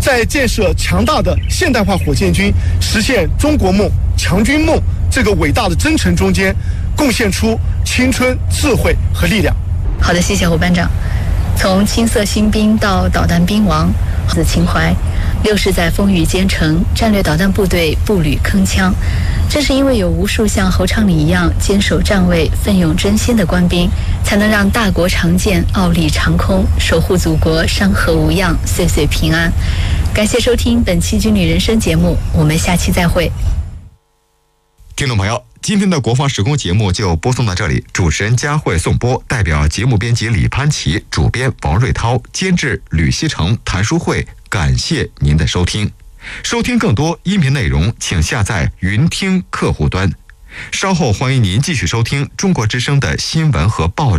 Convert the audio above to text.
在建设强大的现代化火箭军，实现中国梦、强军梦这个伟大的征程中间，贡献出青春、智慧和力量。 好的，谢谢侯班长。从青色新兵到导弹兵王，子情怀，60载风雨兼程，战略导弹部队步履铿锵。正是因为有无数像侯昌礼一样坚守站位、奋勇争先的官兵，才能让大国长健、傲立长空，守护祖国山河无恙、岁岁平安。感谢收听本期军旅人生节目，我们下期再会。 听众朋友，今天的国防时空节目就播送到这里，主持人佳慧颂播，代表节目编辑李潘琪、主编王瑞涛、监制吕希成、谭淑慧，感谢您的收听。收听更多音频内容，请下载云听客户端。稍后欢迎您继续收听中国之声的新闻和报